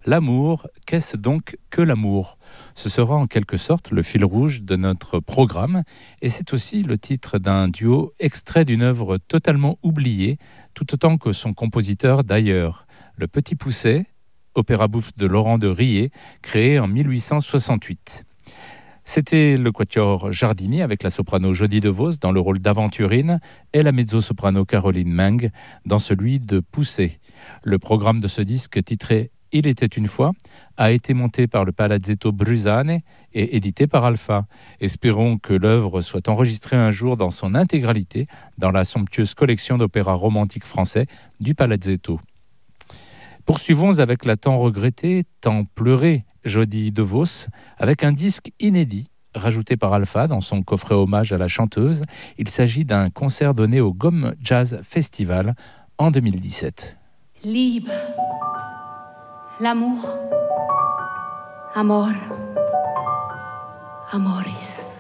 L'amour, qu'est-ce donc que l'amour ? Ce sera en quelque sorte le fil rouge de notre programme et c'est aussi le titre d'un duo extrait d'une œuvre totalement oubliée, tout autant que son compositeur d'ailleurs, Le Petit Poucet, opéra bouffe de Laurent de Riez, créé en 1868. C'était le quatuor Jardini avec la soprano Jodie DeVos dans le rôle d'Aventurine et la mezzo-soprano Caroline Meng dans celui de Poucet. Le programme de ce disque titré Il était une fois a été monté par le Palazzetto Brusane et édité par Alpha. Espérons que l'œuvre soit enregistrée un jour dans son intégralité dans la somptueuse collection d'opéras romantiques français du Palazzetto. Poursuivons avec la tant regrettée, tant pleurée Jodie DeVos avec un disque inédit rajouté par Alpha dans son coffret hommage à la chanteuse. Il s'agit d'un concert donné au Gomme Jazz Festival en 2017. Liebe, l'amour, amor, amoris.